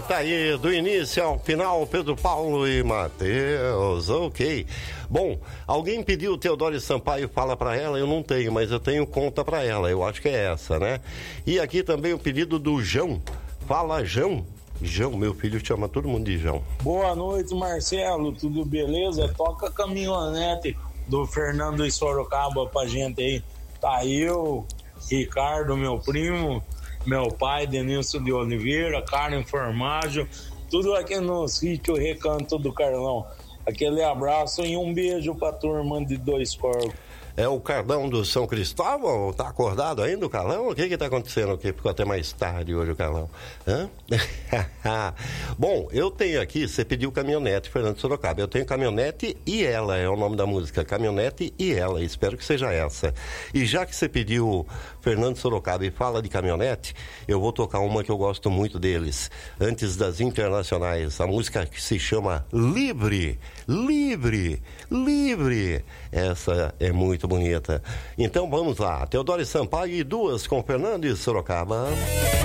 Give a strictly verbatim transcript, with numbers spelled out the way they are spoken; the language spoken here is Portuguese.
tá aí, do início ao final, Pedro Paulo e Matheus, ok. Bom, alguém pediu Teodoro Sampaio, fala pra ela, eu não tenho, mas eu tenho conta pra ela, eu acho que é essa, né? E aqui também o pedido do João, fala João. João, meu filho chama todo mundo de João. Boa noite, Marcelo, tudo beleza? Toca a caminhonete do Fernando e Sorocaba pra gente aí. Tá eu, Ricardo, meu primo, meu pai, Denilson de Oliveira, Karen Formaggio, tudo aqui no sítio Recanto do Carlão. Aquele abraço e um beijo pra turma de Dois Corvos. É o Carlão do São Cristóvão? Tá acordado ainda o Carlão? O que que tá acontecendo aqui? Ficou até mais tarde hoje o Carlão. Hã? Bom, eu tenho aqui, você pediu caminhonete, Fernando Sorocaba. Eu tenho caminhonete e ela, é o nome da música. Caminhonete e ela, espero que seja essa. E já que você pediu Fernando Sorocaba e fala de caminhonete, eu vou tocar uma que eu gosto muito deles. Antes das internacionais, a música que se chama Livre, Livre, Livre. Essa é muito bonita. Então vamos lá, Teodoro Sampaio e duas com Fernando e Sorocaba.